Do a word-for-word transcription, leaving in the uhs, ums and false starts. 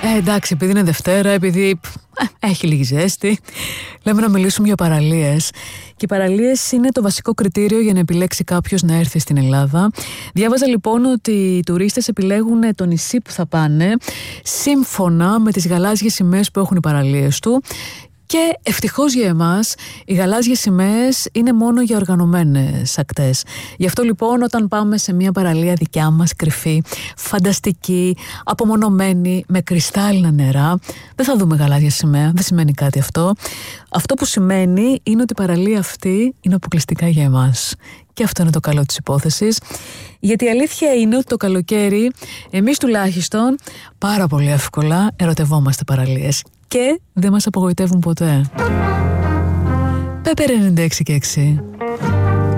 Ε, εντάξει, επειδή είναι Δευτέρα, επειδή ε, έχει λίγη ζέστη, λέμε να μιλήσουμε για παραλίες. Και οι παραλίες είναι το βασικό κριτήριο για να επιλέξει κάποιος να έρθει στην Ελλάδα. Διάβαζα λοιπόν ότι οι τουρίστες επιλέγουν το νησί που θα πάνε σύμφωνα με τις γαλάζιες σημαίες που έχουν οι παραλίες του. Και ευτυχώς για εμάς, οι γαλάζιες σημαίες είναι μόνο για οργανωμένες ακτές. Γι' αυτό λοιπόν όταν πάμε σε μια παραλία δικιά μας, κρυφή, φανταστική, απομονωμένη, με κρυστάλλινα νερά, δεν θα δούμε γαλάζια σημαία, δεν σημαίνει κάτι αυτό. Αυτό που σημαίνει είναι ότι η παραλία αυτή είναι αποκλειστικά για εμάς. Και αυτό είναι το καλό της υπόθεσης. Γιατί η αλήθεια είναι ότι το καλοκαίρι εμείς τουλάχιστον πάρα πολύ εύκολα ερωτευόμαστε παραλίες. Και δεν μας απογοητεύουν ποτέ. Πέπερ ενενήντα έξι και έξι.